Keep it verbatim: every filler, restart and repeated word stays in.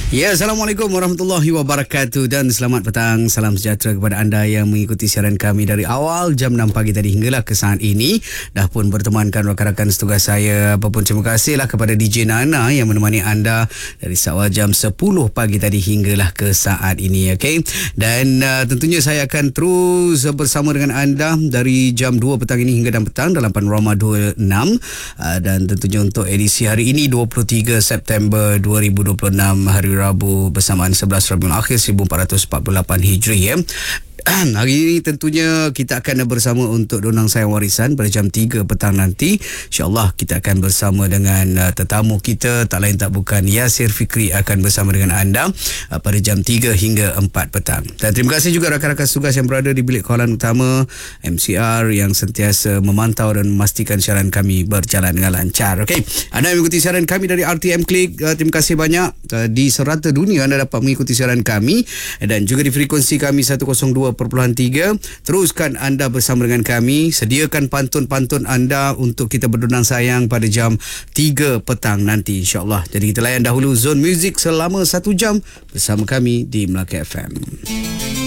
Ya, Assalamualaikum warahmatullahi wabarakatuh dan selamat petang. Salam sejahtera kepada anda yang mengikuti siaran kami dari awal jam enam pagi tadi hinggalah ke saat ini. Dah pun bertemankan rakan-rakan setugas saya. Apa pun terima kasihlah kepada D J Nana yang menemani anda dari awal jam sepuluh pagi tadi hinggalah ke saat ini. Okay? Dan uh, tentunya saya akan terus bersama dengan anda dari jam dua petang ini hingga dan petang dalam Panorama dua puluh enam. Uh, dan tentunya untuk edisi hari ini dua puluh tiga September dua ribu dua puluh enam, hari Rabu bersamaan sebelas Rabiul Akhir seribu empat ratus empat puluh lapan Hijri ya. Hari ini tentunya kita akan bersama untuk Donang Sayang Warisan pada jam tiga petang nanti. InsyaAllah kita akan bersama dengan uh, tetamu kita, tak lain tak bukan Yasir Fikri akan bersama dengan anda uh, pada jam tiga hingga empat petang. Dan terima kasih juga rakan-rakan tugas yang berada di bilik kawalan utama M C R yang sentiasa memantau dan memastikan siaran kami berjalan dengan lancar. Okey, anda mengikuti siaran kami dari R T M Click. Uh, terima kasih banyak. Uh, di serata dunia anda dapat mengikuti siaran kami dan juga di frekuensi kami seratus dua perpuluhan tiga. Teruskan anda bersama dengan kami. Sediakan pantun-pantun anda untuk kita berdonang sayang pada jam tiga petang nanti, insyaAllah. Jadi kita layan dahulu Zone Music selama satu jam bersama kami di Melaka F M.